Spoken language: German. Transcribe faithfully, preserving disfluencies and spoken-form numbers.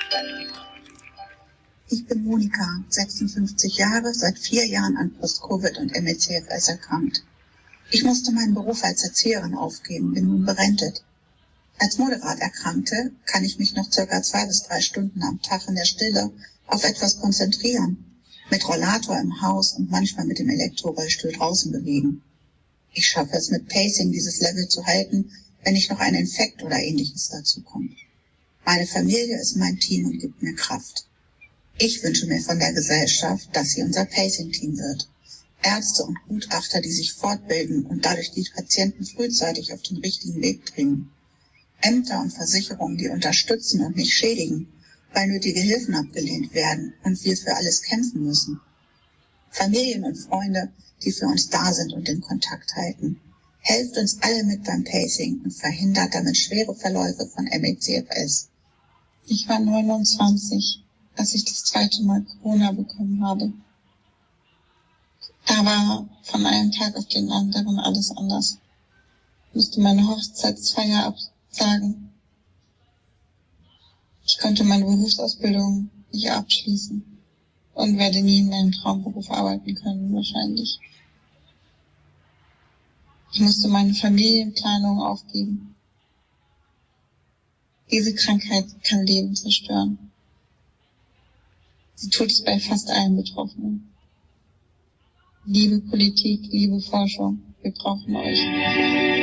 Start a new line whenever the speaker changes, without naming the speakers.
Ich bin Monika, sechsundfünfzig Jahre, seit vier Jahren an Post-Covid und M E C F S erkrankt. Ich musste meinen Beruf als Erzieherin aufgeben, bin nun berentet. Als moderat Erkrankte kann ich mich noch circa zwei bis drei Stunden am Tag in der Stille auf etwas konzentrieren, mit Rollator im Haus und manchmal mit dem Elektrorollstuhl draußen bewegen. Ich schaffe es mit Pacing, dieses Level zu halten, wenn nicht noch ein Infekt oder Ähnliches dazu kommt. Meine Familie ist mein Team und gibt mir Kraft. Ich wünsche mir von der Gesellschaft, dass sie unser Pacing-Team wird. Ärzte und Gutachter, die sich fortbilden und dadurch die Patienten frühzeitig auf den richtigen Weg bringen. Ämter und Versicherungen, die unterstützen und nicht schädigen, weil nötige Hilfen abgelehnt werden und wir für alles kämpfen müssen. Familien und Freunde, die für uns da sind und den Kontakt halten. Helft uns alle mit beim Pacing und verhindert damit schwere Verläufe von M E C F S.
Ich war neunundzwanzig, als ich das zweite Mal Corona bekommen habe. Da war von einem Tag auf den anderen alles anders. Ich musste meine Hochzeitsfeier absagen. Ich konnte meine Berufsausbildung nicht abschließen und werde nie in meinem Traumberuf arbeiten können, wahrscheinlich. Ich musste meine Familienplanung aufgeben. Diese Krankheit kann Leben zerstören. Sie tut es bei fast allen Betroffenen. Liebe Politik, liebe Forschung, wir brauchen euch.